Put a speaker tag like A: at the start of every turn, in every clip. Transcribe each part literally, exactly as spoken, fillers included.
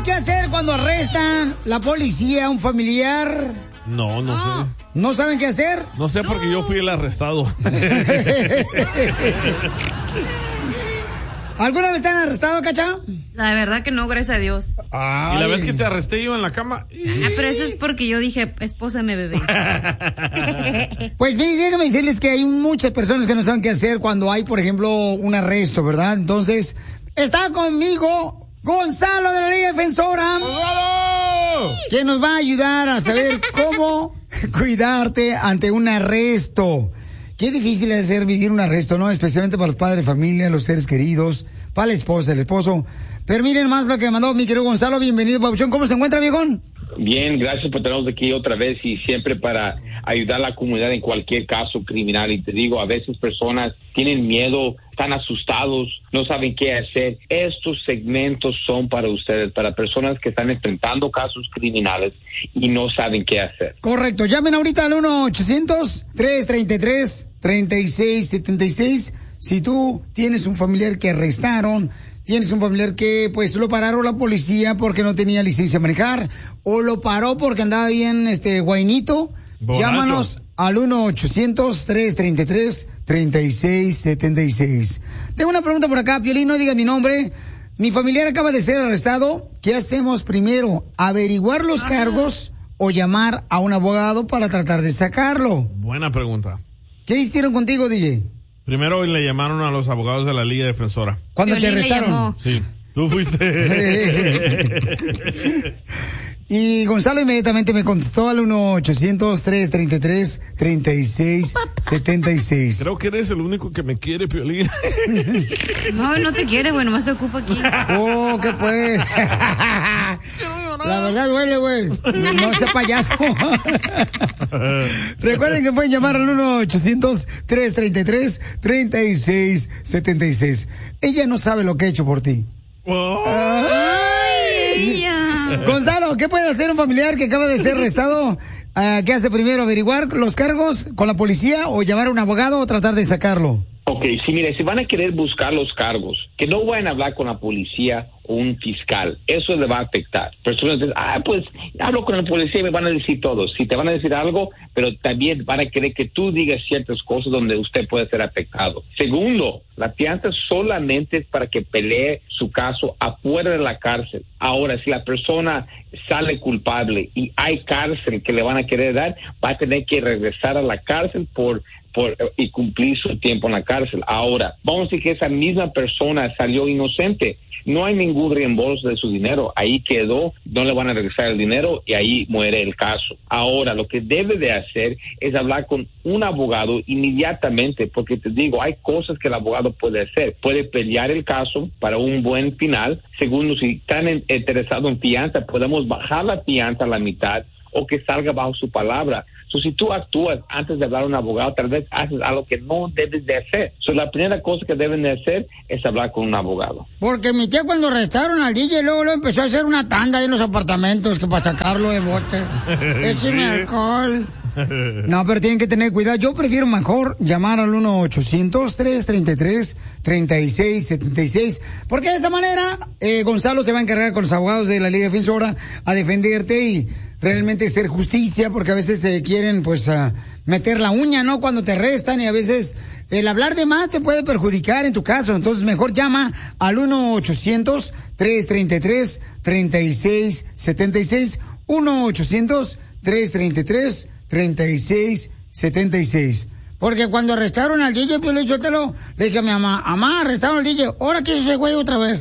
A: qué hacer cuando arrestan la policía a un familiar?
B: No, no, no sé.
A: ¿No saben qué hacer?
B: No sé porque no. Yo fui el arrestado.
A: ¿Alguna vez te han arrestado, Cacha?
C: La verdad que no, gracias a Dios.
B: Ay. Y la vez que te arresté yo en la cama.
C: Ah, pero eso es porque yo dije, espósame, bebé.
A: Pues déjame decirles que hay muchas personas que no saben qué hacer cuando hay, por ejemplo, un arresto, ¿verdad? Entonces, está conmigo Gonzalo de la Liga Defensora. ¡Gonzalo! Que nos va a ayudar a saber cómo cuidarte ante un arresto. Qué difícil es hacer vivir un arresto, ¿no? Especialmente para los padres de familia, los seres queridos, para la esposa, el esposo. Pero miren más lo que mandó mi querido Gonzalo. Bienvenido, Pabuchón. ¿Cómo se encuentra, viejón?
D: Bien, gracias por tenernos aquí otra vez y siempre para ayudar a la comunidad en cualquier caso criminal. Y te digo, a veces personas tienen miedo, están asustados, no saben qué hacer. Estos segmentos son para ustedes, para personas que están enfrentando casos criminales y no saben qué hacer.
A: Correcto. Llamen ahorita al uno ochocientos, tres treinta y tres, treinta y seis setenta y seis. Si tú tienes un familiar que arrestaron, tienes un familiar que pues lo pararon la policía porque no tenía licencia de manejar, o lo paró porque andaba bien este guainito, borracho. Llámanos al uno ochocientos, tres treinta y tres, treinta y seis setenta y seis. Tengo una pregunta por acá, Piolín, no diga mi nombre. Mi familiar acaba de ser arrestado. ¿Qué hacemos primero? ¿Averiguar los cargos o llamar a un abogado para tratar de sacarlo?
B: Buena pregunta.
A: ¿Qué hicieron contigo, D J?
B: Primero le llamaron a los abogados de la Liga Defensora.
A: ¿Cuándo te arrestaron?
B: Sí, tú fuiste.
A: Y Gonzalo inmediatamente me contestó al uno ochocientos, tres treinta y tres, treinta y seis setenta y seis.
B: Creo que eres el único que me quiere, Piolín.
C: No, no te quiere, güey, nomás se ocupa aquí.
A: Oh, ¿qué pues? La verdad duele, güey. No sea payaso. Recuerden que pueden llamar al uno ochocientos, tres treinta y tres, treinta y seis setenta y seis. Ella no sabe lo que he hecho por ti.
B: Oh.
C: Ay, ella.
A: Gonzalo, ¿qué puede hacer un familiar que acaba de ser arrestado? Uh, ¿Qué hace primero? ¿Averiguar los cargos con la policía o llamar a un abogado o tratar de sacarlo?
D: Ok, sí, mire, si van a querer buscar los cargos, que no vayan a hablar con la policía o un fiscal, eso le va a afectar. Personas dicen, ah, pues hablo con la policía y me van a decir todo. Sí, te van a decir algo, pero también van a querer que tú digas ciertas cosas donde usted puede ser afectado. Segundo, la fianza solamente es para que pelee su caso afuera de la cárcel. Ahora, si la persona sale culpable y hay cárcel que le van a querer dar, va a tener que regresar a la cárcel por Por, y cumplir su tiempo en la cárcel. Ahora, vamos a decir que esa misma persona salió inocente. No hay ningún reembolso de su dinero. Ahí quedó, no le van a regresar el dinero y ahí muere el caso. Ahora, lo que debe de hacer es hablar con un abogado inmediatamente, porque te digo, hay cosas que el abogado puede hacer. Puede pelear el caso para un buen final. Segundo, si están en, interesados en fianza, podemos bajar la fianza a la mitad o que salga bajo su palabra. So, si tú actúas antes de hablar a un abogado, tal vez haces algo que no debes de hacer. So, la primera cosa que deben de hacer es hablar con un abogado.
A: Porque mi tía cuando arrestaron al D J, luego, luego empezó a hacer una tanda en los apartamentos que para sacarlo de bote. Écheme sí. alcohol. No, pero tienen que tener cuidado. Yo prefiero mejor llamar al uno ochocientos, tres treinta y tres, treinta y seis setenta y seis, porque de esa manera eh, Gonzalo se va a encargar con los abogados de la Liga Defensora a defenderte y realmente hacer justicia, porque a veces se quieren pues uh, meter la uña, ¿no? Cuando te arrestan, y a veces el hablar de más te puede perjudicar en tu caso. Entonces mejor llama al uno ochocientos, tres treinta y tres, treinta y seis setenta y seis, uno ochocientos, tres treinta y tres, treinta y seis setenta y seis. Porque cuando arrestaron al D J, pues le, yo te lo, le dije a mi mamá, mamá, arrestaron al D J, ahora quiso ese güey otra vez.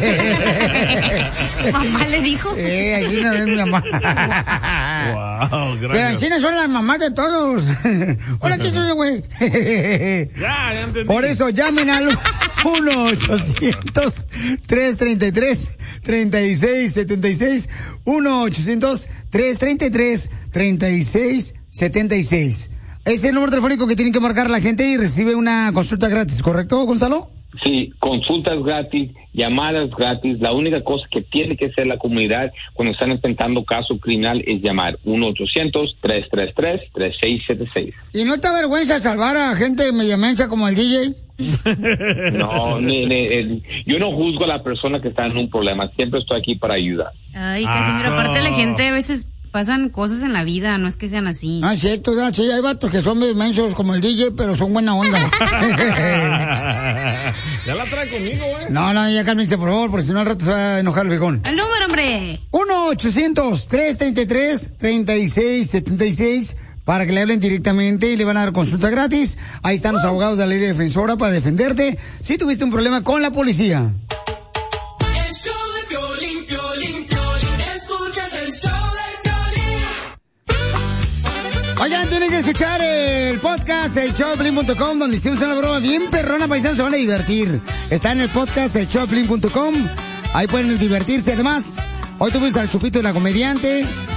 C: ¿Su mamá le dijo?
A: Eh, así no es mi mamá.
B: Wow, gracias.
A: Pero así no son las mamás de todos. Ahora quiso ese güey.
B: Ya, ya entendí.
A: Por eso llamen al uno ochocientos, tres treinta y tres, treinta y seis setenta y seis, uno ochocientos, tres treinta y tres, treinta y seis setenta y seis. Es el número telefónico que tienen que marcar la gente y recibe una consulta gratis, ¿correcto, Gonzalo?
D: Sí, consultas gratis, llamadas gratis. La única cosa que tiene que hacer la comunidad cuando están enfrentando caso criminal es llamar uno ochocientos, tres treinta y tres, treinta y seis setenta y seis.
A: ¿Y no te da vergüenza salvar a gente media mensa como el D J?
D: No, ni- ni- eh, yo no juzgo a la persona que está en un problema. Siempre estoy aquí para ayudar.
C: Ay, casi, pero aparte la gente a veces pasan cosas en la vida, no es que sean así.
A: Ah, es cierto, ya, sí, hay vatos que son mensos como el D J, pero son buena onda.
B: Ya la trae conmigo, ¿eh?
A: No, no, ya cálmense, por favor, porque si no al rato se va a enojar el viejón.
C: ¡El número, hombre!
A: uno ochocientos, trescientos treinta y tres, treinta y seis setenta y seis para que le hablen directamente y le van a dar consulta gratis. Ahí están los abogados de la ley defensora para defenderte si tuviste un problema con la policía.
E: El show de Piolín, Piolín, Piolín. Escuchas el show de Piolín.
A: Oigan, tienen que escuchar el podcast, el show de Piolín punto com, donde hicimos una broma bien perrona, paisanos, se van a divertir. Está en el podcast, el show de Piolín punto com. Ahí pueden divertirse. Además, hoy tuvimos al Chupito de la comediante.